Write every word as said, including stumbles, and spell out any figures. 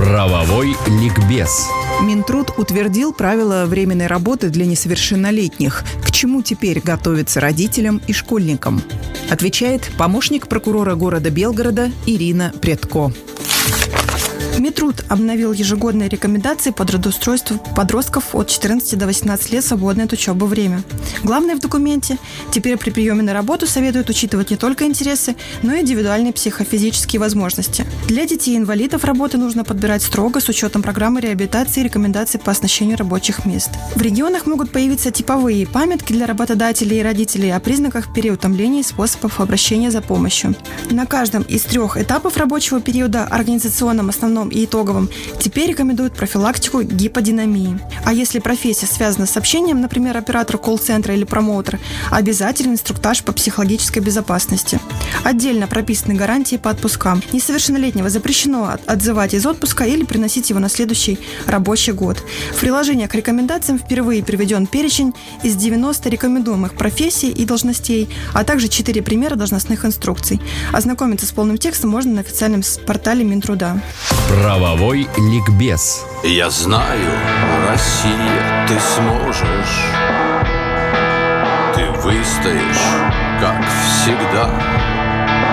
Правовой ликбез. Минтруд утвердил правила временной работы для несовершеннолетних. К чему теперь готовиться родителям и школьникам? Отвечает помощник прокурора города Белгорода Ирина Предко. Минтруд обновил ежегодные рекомендации по трудоустройству подростков от четырнадцати до восемнадцати лет, свободное от учебы время. Главное в документе – теперь при приеме на работу советуют учитывать не только интересы, но и индивидуальные психофизические возможности. Для детей-инвалидов работы нужно подбирать строго с учетом программы реабилитации и рекомендаций по оснащению рабочих мест. В регионах могут появиться типовые памятки для работодателей и родителей о признаках переутомления и способах обращения за помощью. На каждом из трех этапов рабочего периода – организационном, основном и итоговым, теперь рекомендуют профилактику гиподинамии. А если профессия связана с общением, например, оператор колл-центра или промоутер, обязательный инструктаж по психологической безопасности. Отдельно прописаны гарантии по отпускам. Несовершеннолетнего запрещено отзывать из отпуска или приносить его на следующий рабочий год. В приложении к рекомендациям впервые приведен перечень из девяноста рекомендуемых профессий и должностей, а также четыре примера должностных инструкций. Ознакомиться с полным текстом можно на официальном портале Минтруда. Правовой ликбез. Я знаю, Россия, ты сможешь, ты выстоишь, как всегда.